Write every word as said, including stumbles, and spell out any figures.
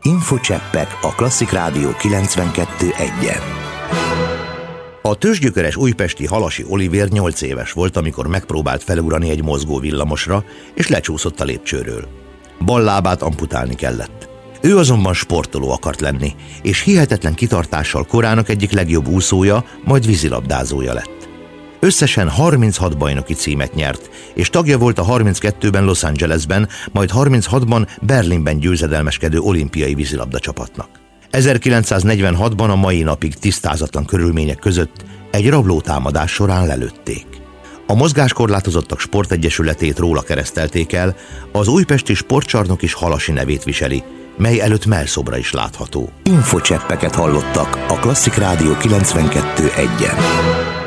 Infocseppek a Klasszik Rádió kilencvenkettő egyen. A tőzsgyökeres újpesti Halasi Olivér nyolc éves volt, amikor megpróbált felugrani egy mozgó villamosra, és lecsúszott a lépcsőről. Bal lábát amputálni kellett. Ő azonban sportoló akart lenni, és hihetetlen kitartással korának egyik legjobb úszója, majd vízilabdázója lett. Összesen harminchat bajnoki címet nyert, és tagja volt a harminckettőben Los Angelesben, majd harminchatban Berlinben győzedelmeskedő olimpiai vízilabda csapatnak. ezerkilencszáznegyvenhatban a mai napig tisztázatlan körülmények között egy rablótámadás során lelőtték. A Mozgáskorlátozottak Sportegyesületét róla keresztelték el, az újpesti sportcsarnok is Halasi nevét viseli, mely előtt mellszobra is látható. Infocseppeket hallottak a Klasszik Rádió kilencvenkettő egyen.